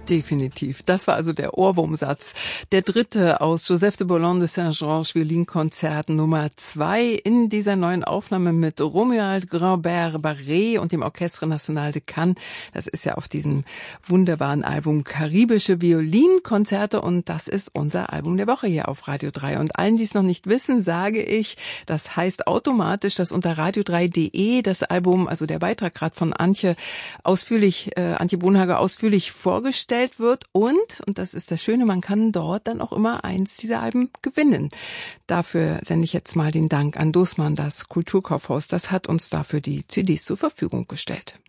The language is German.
Definitiv. Das war also der Ohrwurmsatz. Der dritte aus Joseph de Boulogne de Saint-Georges Violinkonzert Nummer 2 in dieser neuen Aufnahme mit Romuald Grimbert-Barré und dem Orchestre National de Cannes. Das ist ja auf diesem wunderbaren Album Karibische Violinkonzerte und das ist unser Album der Woche hier auf Radio 3. Und allen, die es noch nicht wissen, sage ich, das heißt automatisch, dass unter radio3.de das Album, also der Beitrag gerade von Antje Bohnhager ausführlich vorgestellt wird und das ist das Schöne, man kann dort dann auch immer eins dieser Alben gewinnen. Dafür sende ich jetzt mal den Dank an Doßmann, das Kulturkaufhaus. Das hat uns dafür die CDs zur Verfügung gestellt.